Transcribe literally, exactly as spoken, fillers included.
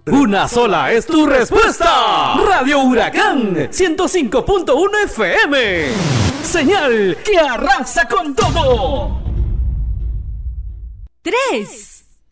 Una sola es tu respuesta. Radio Huracán ciento cinco punto uno F M. Señal que arrasa con todo. Tres.